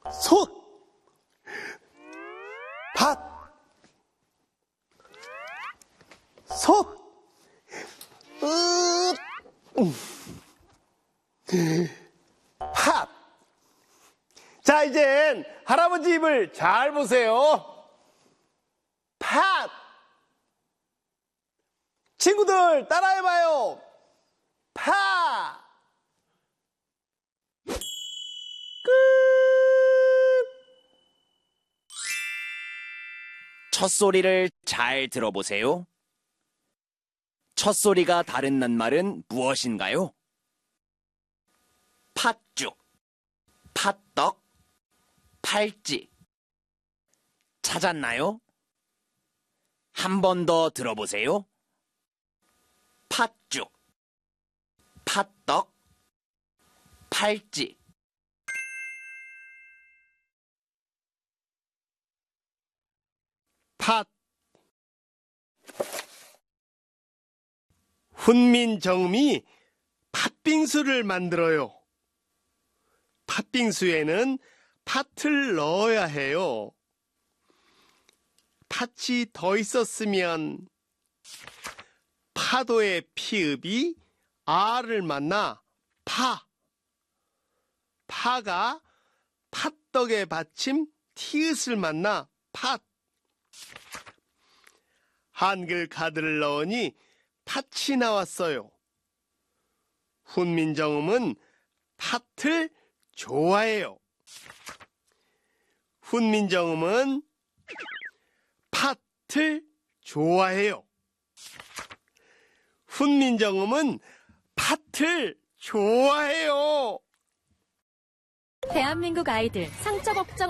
솥, 밭, 솥, 팥. 자, 이젠 할아버지 입을 잘 보세요. 팥. 친구들 따라해봐요. 파. 끝. 첫 소리를 잘 들어보세요. 첫 소리가 다른 낱말은 무엇인가요? 팥죽, 팥떡, 팔찌. 찾았나요? 한 번 더 들어보세요. 팥죽, 팥떡, 팔찌. 팥. 훈민정음이 팥빙수를 만들어요. 팥빙수에는 팥을 넣어야 해요. 팥이 더 있었으면 파도의 피읍이 아를 만나 파. 파가 팥떡에 받침 티읕을 만나 팥. 한글 카드를 넣으니 팥이 나왔어요. 훈민정음은 팥을 좋아해요. 훈민정음은 팥을 좋아해요. 훈민정음은 팥을 좋아해요. 대한민국 아이들 상처 걱정